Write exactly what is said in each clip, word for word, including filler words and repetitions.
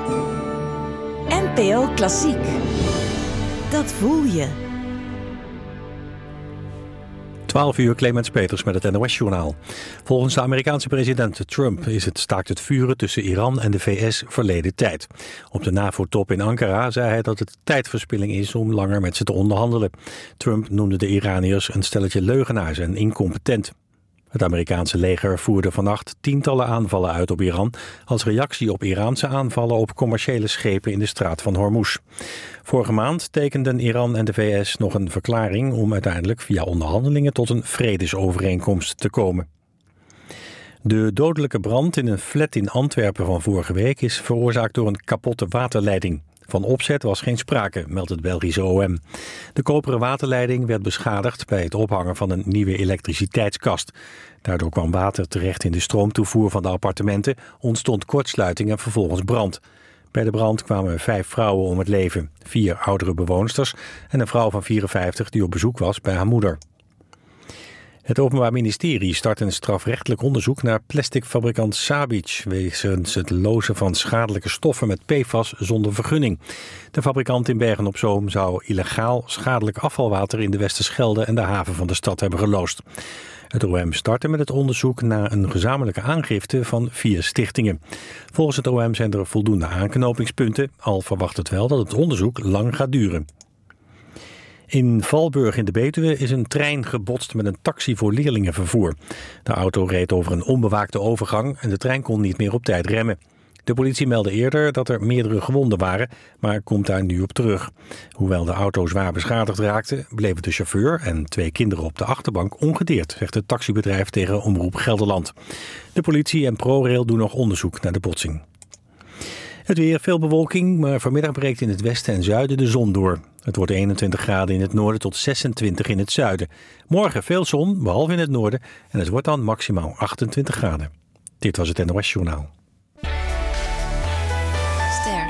N P O Klassiek. Dat voel je. twaalf uur, Clemens Peters met het N O S-journaal. Volgens de Amerikaanse president Trump is het staakt het vuren tussen Iran en de V S verleden tijd. Op de NAVO-top in Ankara zei hij dat het tijdverspilling is om langer met ze te onderhandelen. Trump noemde de Iraniërs een stelletje leugenaars en incompetent. Het Amerikaanse leger voerde vannacht tientallen aanvallen uit op Iran als reactie op Iraanse aanvallen op commerciële schepen in de straat van Hormuz. Vorige maand tekenden Iran en de V S nog een verklaring om uiteindelijk via onderhandelingen tot een vredesovereenkomst te komen. De dodelijke brand in een flat in Antwerpen van vorige week is veroorzaakt door een kapotte waterleiding. Van opzet was geen sprake, meldt het Belgische O M. De koperen waterleiding werd beschadigd bij het ophangen van een nieuwe elektriciteitskast. Daardoor kwam water terecht in de stroomtoevoer van de appartementen, ontstond kortsluiting en vervolgens brand. Bij de brand kwamen vijf vrouwen om het leven, vier oudere bewoonsters en een vrouw van vierenvijftig die op bezoek was bij haar moeder. Het Openbaar Ministerie start een strafrechtelijk onderzoek naar plasticfabrikant Sabic wegens het lozen van schadelijke stoffen met P F A S zonder vergunning. De fabrikant in Bergen-op-Zoom zou illegaal schadelijk afvalwater in de Westerschelde en de haven van de stad hebben geloosd. Het O M startte met het onderzoek naar een gezamenlijke aangifte van vier stichtingen. Volgens het O M zijn er voldoende aanknopingspunten, al verwacht het wel dat het onderzoek lang gaat duren. In Valburg in de Betuwe is een trein gebotst met een taxi voor leerlingenvervoer. De auto reed over een onbewaakte overgang en de trein kon niet meer op tijd remmen. De politie meldde eerder dat er meerdere gewonden waren, maar komt daar nu op terug. Hoewel de auto zwaar beschadigd raakte, bleven de chauffeur en twee kinderen op de achterbank ongedeerd, zegt het taxibedrijf tegen Omroep Gelderland. De politie en ProRail doen nog onderzoek naar de botsing. Het weer, veel bewolking, maar vanmiddag breekt in het westen en zuiden de zon door. Het wordt eenentwintig graden in het noorden tot zesentwintig in het zuiden. Morgen veel zon, behalve in het noorden, en het wordt dan maximaal achtentwintig graden. Dit was het N O S-journaal. Ster.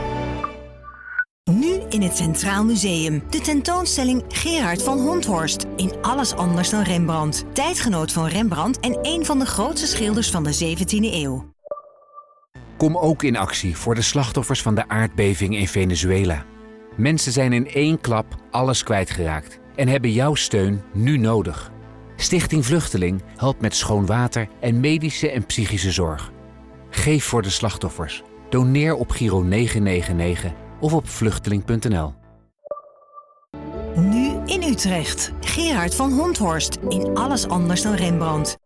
Nu in het Centraal Museum. De tentoonstelling Gerard van Honthorst. In alles anders dan Rembrandt. Tijdgenoot van Rembrandt en een van de grootste schilders van de zeventiende eeuw. Kom ook in actie voor de slachtoffers van de aardbeving in Venezuela. Mensen zijn in één klap alles kwijtgeraakt en hebben jouw steun nu nodig. Stichting Vluchteling helpt met schoon water en medische en psychische zorg. Geef voor de slachtoffers. Doneer op Giro negen negen negen of op vluchteling punt n l. Nu in Utrecht. Gerard van Honthorst in alles anders dan Rembrandt.